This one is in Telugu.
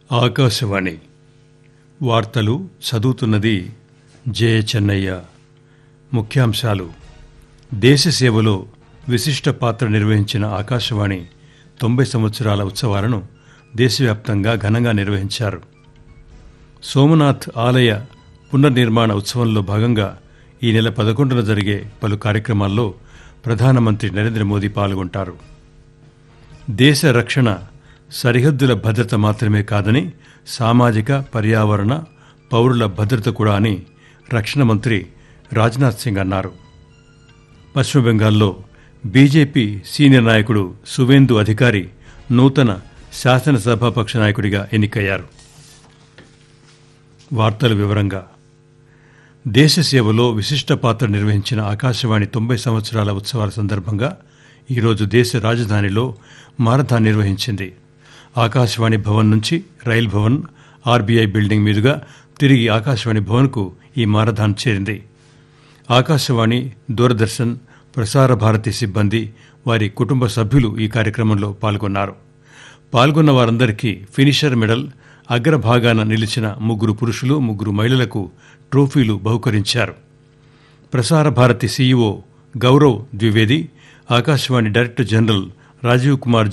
ఆకాశవాణి వార్తలు చదువుతున్నది జే చెన్నయ్య. ముఖ్యాంశాలు. దేశ సేవలో విశిష్ట పాత్ర నిర్వహించిన ఆకాశవాణి 90 సంవత్సరాల ఉత్సవాలను దేశవ్యాప్తంగా ఘనంగా నిర్వహించారు. సోమనాథ్ ఆలయ పునర్నిర్మాణ ఉత్సవంలో భాగంగా ఈ నెల 11న జరిగే పలు కార్యక్రమాల్లో ప్రధానమంత్రి నరేంద్ర మోదీ పాల్గొంటారు. దేశ రక్షణ సరిహద్దుల భద్రత మాత్రమే కాదని సామాజిక, పర్యావరణ, పౌరుల భద్రత కూడా అని రక్షణ మంత్రి రాజ్నాథ్ సింగ్ అన్నారు. పశ్చిమ బెంగాల్లో బీజేపీ సీనియర్ నాయకుడు సువేందు అధికారి నూతన శాసనసభాపక్ష నాయకుడిగా ఎన్నికయ్యారు. వార్తల వివరంగా. దేశ సేవలో విశిష్ట పాత్ర నిర్వహించిన ఆకాశవాణి 90 సంవత్సరాల ఉత్సవాల సందర్భంగా ఈరోజు దేశ రాజధానిలో మారథాన్ నిర్వహించింది. ఆకాశవాణి భవన్ నుంచి రైల్ భవన్, ఆర్బీఐ బిల్డింగ్ మీదుగా తిరిగి ఆకాశవాణి భవన్కు ఈ మారథాన్ చేరింది. ఆకాశవాణి, దూరదర్శన్, ప్రసార భారతి సిబ్బంది, వారి కుటుంబ సభ్యులు ఈ కార్యక్రమంలో పాల్గొన్నారు. పాల్గొన్న వారందరికీ ఫినిషర్ మెడల్, అగ్రభాగాన నిలిచిన 3 పురుషులు, 3 మహిళలకు ట్రోఫీలు బహుకరించారు. Prasar Bharati CEO Gaurav Dwivedi, Akashvani director general Rajiv Kumar